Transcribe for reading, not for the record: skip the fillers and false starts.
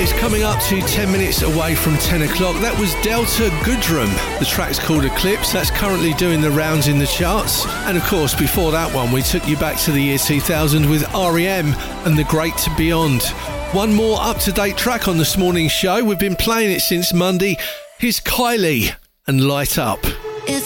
It's coming up to 10 minutes away from 10 o'clock. That was Delta Goodrem. The track's called Eclipse. That's currently doing the rounds in the charts. And of course, before that one, we took you back to the year 2000 with R.E.M. and The Great Beyond. One more up-to-date track on this morning's show. We've been playing it since Monday. Here's Kylie and Light Up.